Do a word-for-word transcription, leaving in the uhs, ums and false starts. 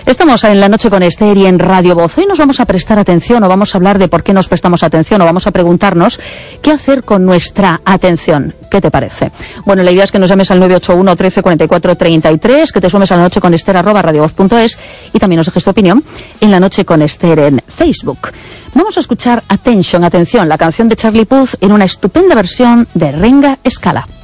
Estamos en La Noche con Esther y en Radio Voz. Hoy nos vamos a prestar atención o vamos a hablar de por qué nos prestamos atención o vamos a preguntarnos qué hacer con nuestra atención. ¿Qué te parece? Bueno, la idea es que nos llames al nueve ocho uno, trece, cuarenta y cuatro, treinta y tres, que te sumes a La Noche con Esther arroba radiovoz punto es y también nos dejes tu opinión en La Noche con Esther en Facebook. Vamos a escuchar Attention, atención, la canción de Charlie Puth en una estupenda versión de Ringa Scala.